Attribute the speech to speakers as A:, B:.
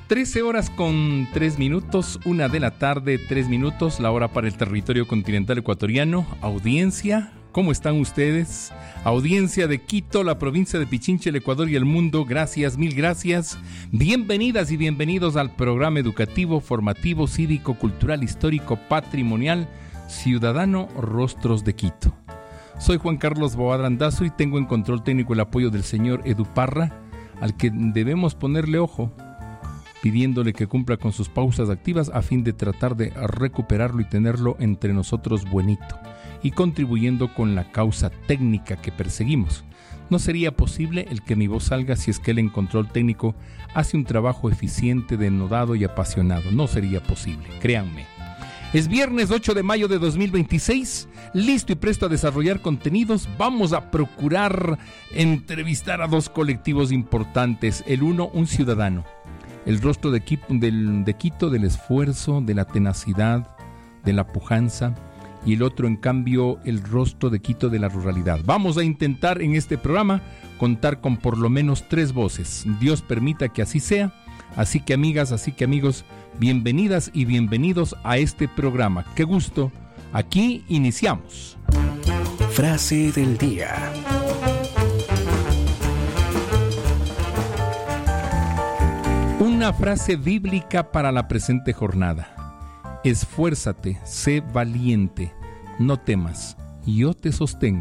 A: 13 horas con 3 minutos, 1 de la tarde, 3 minutos, la hora para el territorio continental ecuatoriano. Audiencia, ¿cómo están ustedes? Audiencia de Quito, la provincia de Pichincha, el Ecuador y el mundo, gracias, mil gracias. Bienvenidas y bienvenidos al programa educativo, formativo, cívico, cultural, histórico, patrimonial, ciudadano, Rostros de Quito. Soy Juan Carlos Boada Randazo y tengo en control técnico el apoyo del señor Edu Parra, al que debemos ponerle ojo, pidiéndole que cumpla con sus pausas activas a fin de tratar de recuperarlo y tenerlo entre nosotros buenito y contribuyendo con la causa técnica que perseguimos. No sería posible el que mi voz salga si es que él en control técnico hace un trabajo eficiente, denodado y apasionado. No sería posible, créanme. Es viernes 8 de mayo de 2026, listo y presto a desarrollar contenidos. Vamos a procurar entrevistar a dos colectivos importantes. El uno, un ciudadano, el rostro de Quito, del esfuerzo, de la tenacidad, de la pujanza, y el otro, en cambio, el rostro de Quito de la ruralidad. Vamos a intentar en este programa contar con por lo menos 3 voces. Dios permita que así sea. Así que amigas, así que amigos, bienvenidas y bienvenidos a este programa. ¡Qué gusto! Aquí iniciamos.
B: Frase del día.
A: Una frase bíblica para la presente jornada. Esfuérzate, sé valiente, no temas, yo te sostengo.